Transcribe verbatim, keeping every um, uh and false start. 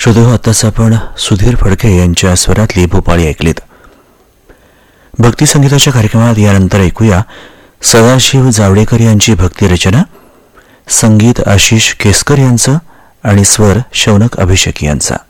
श्रोते हो, आत्ताच आपण सुधीर फडके यांच्या स्वरातली भोपाळी ऐकलीत. भक्ती संगीताच्या कार्यक्रमात यानंतर ऐकूया सदाशिव जावडेकर यांची भक्ती रचना, संगीत आशिष केसकर यांचं आणि स्वर शौनक अभिषेकी यांचा.